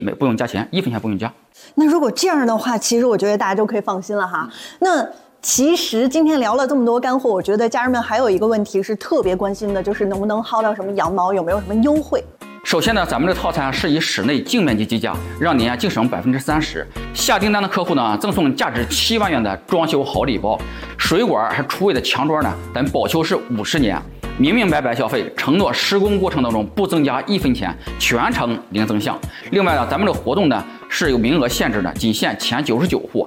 不用加钱，1分钱不用加。 那如果这样的话，其实我觉得大家就可以放心了哈。那其实今天聊了这么多干货，我觉得家人们还有一个问题是特别关心的，就是能不能薅到什么羊毛，有没有什么优惠？ 首先呢，咱们这套餐是以室内净面积计价，让您净省30%。下订单的客户呢，赠送价值7万元的装修好礼包，水果还厨卫的墙桌呢，咱保修是50年，明明白白消费，承诺施工过程当中不增加1分钱，全程零增项。另外呢，咱们这个活动呢是有名额限制的，仅限前99户。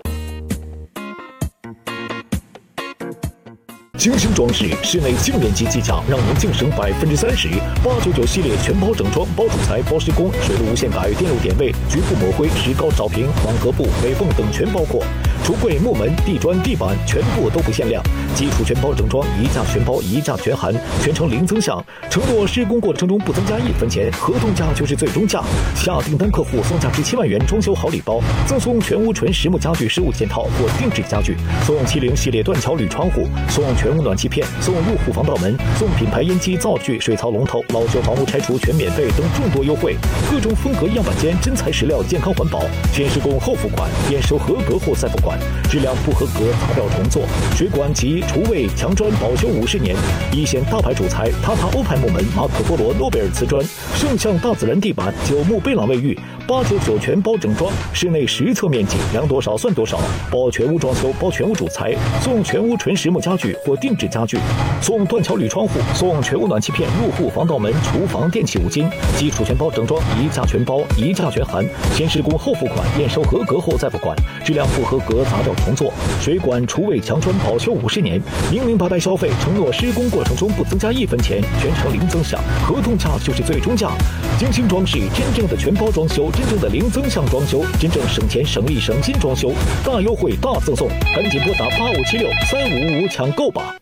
精心装饰，室内净面积计价，让您净省30%。899系列全包整装，包主材、包施工、水路无限改、电路点位、局部抹灰、石膏照平、网格布、美缝等全包括。橱柜、木门、地砖、地板全部都不限量。基础全包整装，一价全包，一价全含，全程零增项。承诺施工过程中不增加1分钱，合同价就是最终价。下订单客户送价值7万元装修好礼包，赠送全屋纯实木家具15件套或定制家具，送70系列断桥铝窗户，送全屋暖气片，送入户防盗门，送品牌烟机、灶具、水槽龙头，老旧房屋拆除全免费等众多优惠。各种风格样板间，真材实料，健康环保，先施工后付款，验收合格后再付款，质量不合格砸掉重做。水管及厨卫、墙砖保修50年，一线大牌主材塔塔欧派木门、马可波罗、诺贝尔瓷砖，圣象大自然地板、9木贝朗卫浴，899全包整装，室内实测面积量多少算多少，包全屋装修，包全屋主材，送全屋纯实木家具或定制家具，送断桥铝窗户，送全屋暖气片、入户防盗门、厨房电器5斤，基础全包整装，一价全包，一价全含，先施工后付款，验收合格后再付款，质量不合格砸掉重做。水管、厨卫、墙砖保修50年，明明白白消费，承诺施工过程中不增加1分钱，全程零增项，合同价就是最终价。精心装饰，真正的全包装修，真正的零增项装修，真正省钱省力省心装修，大优惠大赠送，赶紧拨打85763555抢购吧。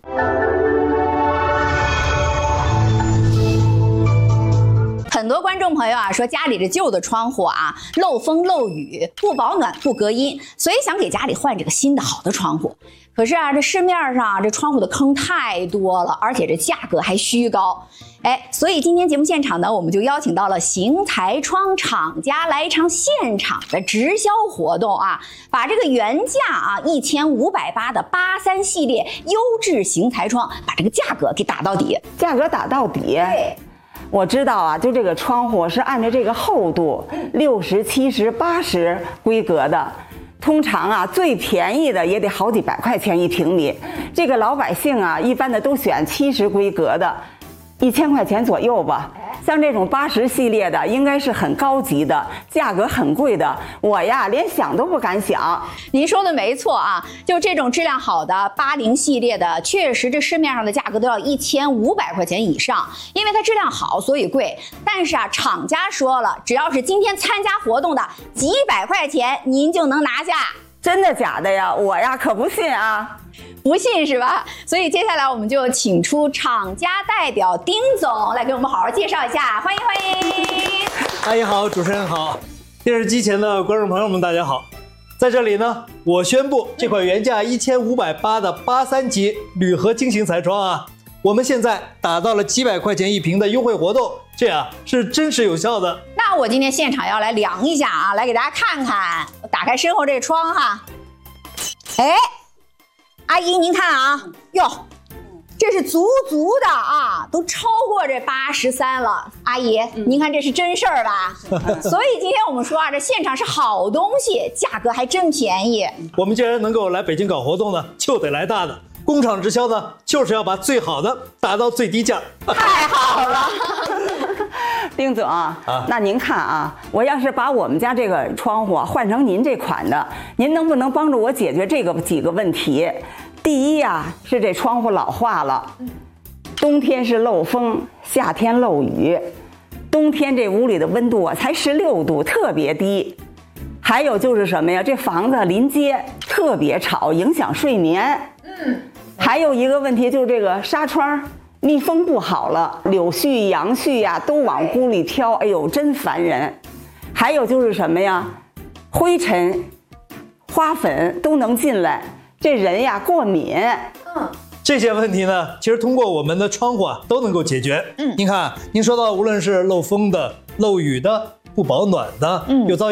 很多观众朋友啊说家里这旧的窗户啊漏风漏雨，不保暖不隔音，所以想给家里换这个新的好的窗户。可是啊，这市面上这窗户的坑太多了，而且这价格还虚高。所以今天节目现场呢，我们就邀请到了邢台窗厂家来一场现场的直销活动啊，把这个原价啊1580的83系列优质邢台窗，把这个价格给打到底。 价格打到底。 对。 我知道啊，就这个窗户是按照这个厚度60、70、80规格的，通常啊最便宜的也得好几百块钱1平米。这个老百姓啊，一般的都选70规格的，1000块钱左右吧。像这种80系列的，应该是很高级的，价格很贵的。我呀，连想都不敢想。 您说的没错啊，就这种质量好的80系列的，确实这市面上的价格都要1500块钱以上，因为它质量好，所以贵。但是啊，厂家说了，只要是今天参加活动的，几百块钱您就能拿下。 真的假的呀？我呀可不信啊。 不信是吧？所以接下来我们就请出厂家代表丁总来给我们好好介绍一下，欢迎欢迎。 阿姨好，主持人好，电视机前的观众朋友们大家好。在这里呢，我宣布这款原价1580的83级铝合轻型彩窗啊，我们现在打到了几百块钱1平的优惠活动，这样是真实有效的。 那我今天现场要来量一下啊，来给大家看看，我打开身后这窗哈，阿姨您看啊，哟，这是足的啊，都超过这83了。阿姨，您看这是真事儿吧？所以今天我们说啊，这现场是好东西，价格还真便宜。 我们既然能够来北京搞活动呢，就得来大的。工厂直销呢，就是要把最好的打到最低价。 太好了。 丁总那您看啊，我要是把我们家这个窗户换成您这款的，您能不能帮助我解决这个几个问题？第一呀，是这窗户老化了，冬天是漏风，夏天漏雨，冬天这屋里的温度才16度，特别低。还有就是什么呀？这房子临街特别吵，影响睡眠。还有一个问题就是这个纱窗密封不好了，柳絮、杨絮呀都往屋里飘，哎呦，真烦人。还有就是什么呀？灰尘、花粉都能进来，这人呀过敏。 这些问题呢，其实通过我们的窗户啊都能够解决。您看，您说到无论是漏风的、漏雨的， 不保暖的，又遭